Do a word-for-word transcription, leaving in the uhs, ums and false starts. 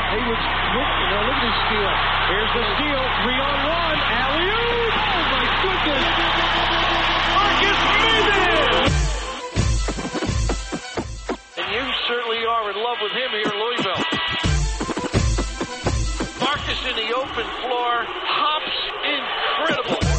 Hayward's, look, now look at his steal. Here's the steal, three on one, alley-oop! Oh my goodness! Marcus made it! And you certainly are in love with him here in Louisville. Marcus in the open floor, hops incredible.